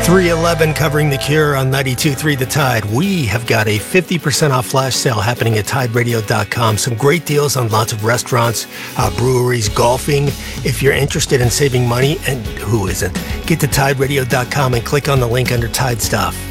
311 covering The Cure on 92.3 The Tide. We have got a 50% off flash sale happening at TideRadio.com. Some great deals on lots of restaurants, breweries, golfing. If you're interested in saving money, and who isn't, get to TideRadio.com and click on the link under Tide Stuff.